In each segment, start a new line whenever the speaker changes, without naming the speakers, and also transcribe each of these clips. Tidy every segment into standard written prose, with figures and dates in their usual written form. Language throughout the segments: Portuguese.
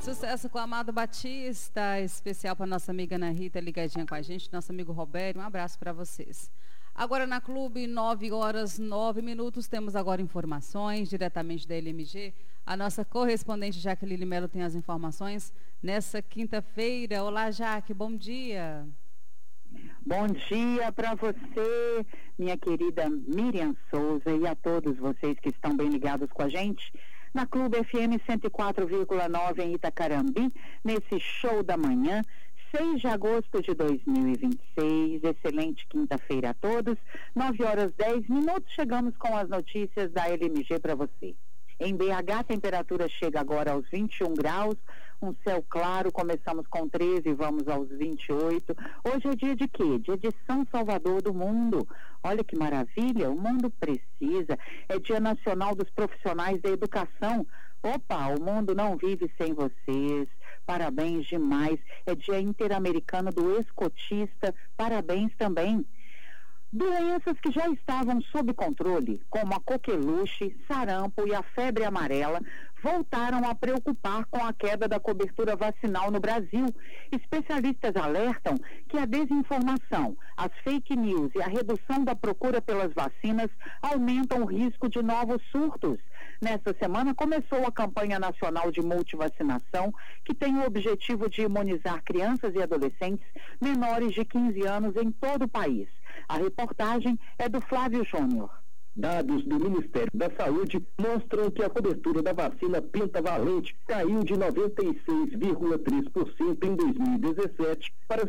Sucesso com a Amado Batista, especial para nossa amiga Ana Rita, ligadinha com a gente, nosso amigo Roberto, um abraço para vocês. Agora na Clube, 9h09, temos agora informações diretamente da LMG. A nossa correspondente Jaqueline Melo tem as informações nessa quinta-feira. Olá, Jaque, bom dia.
Bom dia para você, minha querida Miriam Souza, e a todos vocês que estão bem ligados com a gente na Clube FM 104,9 em Itacarambi, nesse show da manhã, 6 de agosto de 2026. Excelente quinta-feira a todos. 9h10, chegamos com as notícias da LMG para você. Em BH, a temperatura chega agora aos 21 graus, um céu claro, começamos com 13, vamos aos 28. Hoje é dia de quê? Dia de São Salvador do Mundo. Olha que maravilha, o mundo precisa. É Dia Nacional dos Profissionais da Educação. Opa, o mundo não vive sem vocês. Parabéns demais. É Dia Interamericano do Escotista. Parabéns também. Doenças que já estavam sob controle, como a coqueluche, sarampo e a febre amarela, voltaram a preocupar com a queda da cobertura vacinal no Brasil. Especialistas alertam que a desinformação, as fake news e a redução da procura pelas vacinas aumentam o risco de novos surtos. Nesta semana começou a campanha nacional de multivacinação, que tem o objetivo de imunizar crianças e adolescentes menores de 15 anos em todo o país. A reportagem é do Flávio Júnior.
Dados do Ministério da Saúde mostram que a cobertura da vacina pentavalente caiu de 96,3% em 2017 para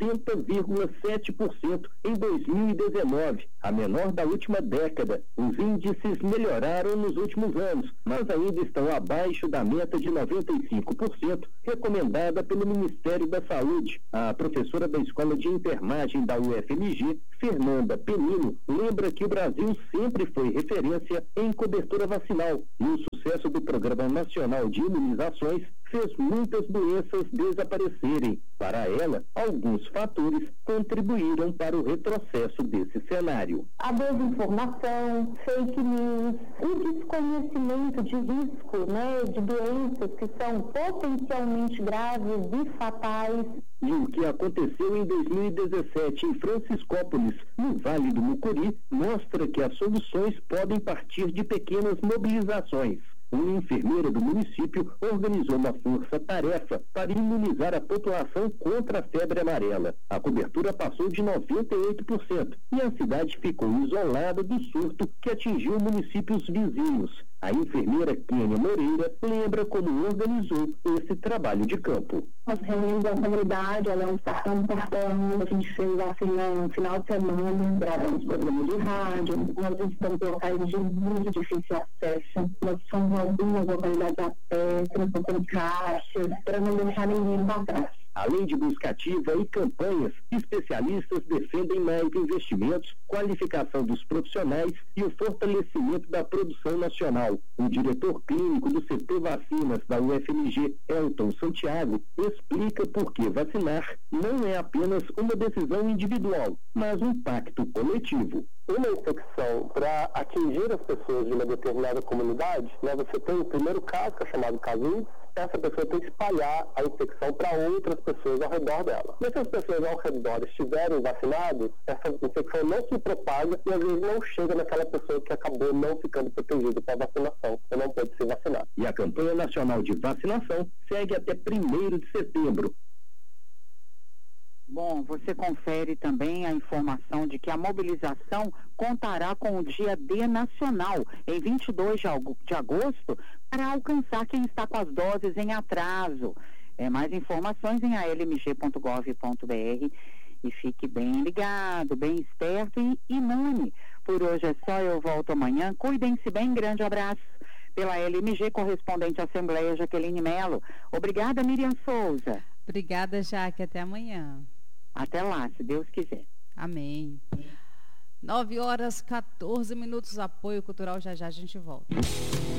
70,7% em 2019, a menor da última década. Os índices melhoraram nos últimos anos, mas ainda estão abaixo da meta de 95% recomendada pelo Ministério da Saúde. A professora da Escola de Enfermagem da UFMG, Fernanda Penino, lembra que o Brasil sempre foi referência em cobertura vacinal e o sucesso do Programa Nacional de Imunizações fez muitas doenças desaparecerem. Para ela, alguns fatores contribuíram para o retrocesso desse cenário.
A desinformação, fake news, o desconhecimento de risco, de doenças que são potencialmente graves e fatais.
E o que aconteceu em 2017 em Franciscópolis, no Vale do Mucuri, mostra que as soluções podem partir de pequenas mobilizações. Uma enfermeira do município organizou uma força-tarefa para imunizar a população contra a febre amarela. A cobertura passou de 98% e a cidade ficou isolada do surto que atingiu municípios vizinhos. A enfermeira Kênia Moreira lembra como organizou esse trabalho de campo.
Nós reunimos a comunidade, ela é um cartão, a gente fez vacina no final de semana, gravamos programas de rádio, nós estamos em locais de muito difícil acesso, nós fomos algumas localidades a pé, transportando caixas, para não deixar ninguém para trás.
Além de busca ativa e campanhas, especialistas defendem mais investimentos, qualificação dos profissionais e o fortalecimento da produção nacional. O diretor clínico do setor vacinas da UFMG, Elton Santiago, explica por que vacinar não é apenas uma decisão individual, mas um pacto coletivo.
Uma infecção, para atingir as pessoas de uma determinada comunidade, você tem o primeiro caso, que é chamado caso 1, essa pessoa tem que espalhar a infecção para outras pessoas ao redor dela. E se as pessoas ao redor estiverem vacinadas, essa infecção não se propaga e às vezes não chega naquela pessoa que acabou não ficando protegida com a vacinação, ou não pode se vacinar.
E a campanha nacional de vacinação segue até 1º de setembro.
Bom, você confere também a informação de que a mobilização contará com o Dia D Nacional, em 22 de agosto, para alcançar quem está com as doses em atraso. Mais informações em almg.gov.br e fique bem ligado, bem esperto e imune. Por hoje é só, eu volto amanhã. Cuidem-se bem, grande abraço. Pela LMG, correspondente à Assembleia, Jaqueline Melo. Obrigada, Miriam Souza.
Obrigada, Jaque. Até amanhã.
Até lá, se Deus quiser.
Amém. 9h14, apoio cultural, já a gente volta.